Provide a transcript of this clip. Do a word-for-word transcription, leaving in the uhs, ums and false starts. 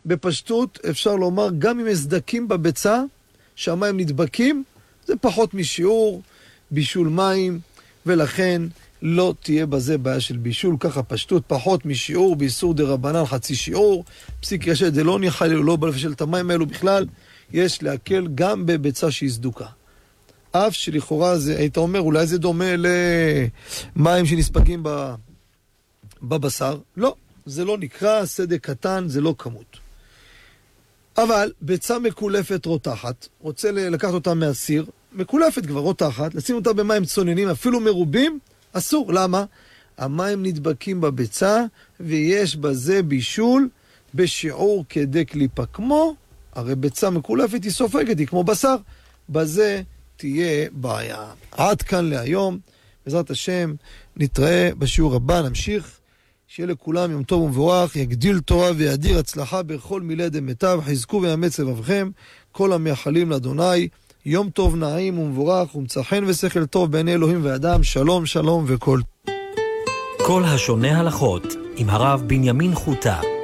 בפשטות אפשר לומר, גם אם יש סדקים בביצה, שהמים נדבקים, זה פחות משיעור בישול מים, ולכן לא תהיה בזה בעיה של בישול, ככה פשטות פחות משיעור, באיסור דרבנן חצי שיעור, פסיק ישד דלא ניחא לא בלבשל את המים האלו בכלל, יש להקל גם בביצה שהיא סדוקה. אף שלכאורה זה, היית אומר, אולי זה דומה למים שנספגים בבשר, לא, זה לא נקרא, סדק קטן, זה לא כמות. אבל ביצה מקולפת רותחת, רוצה לקחת אותה מהסיר, מקולפת כבר רותחת, לשים אותה במים צוננים, אפילו מרובים, אסור. למה? המים נדבקים בביצה, ויש בזה בישול בשיעור כדי קליפה. כמו, הרי ביצה מקולפת היא סופגת, היא כמו בשר, בזה תהיה בעיה. עד כאן להיום, בעזרת השם, נתראה בשיעור הבא, נמשיך. שיהיה לכולם יום טוב ומבורך, יגדיל תורה ויאדיר הצלחה בכל מילי דמיטב, חזקו ויאמץ לבבכם, כל המייחלים לאדוני, יום טוב נעים ומבורך, ומצא חן ושכל טוב בעיני אלוהים ואדם, שלום שלום וכל. כל השונה הלכות עם הרב בנימין חוטה.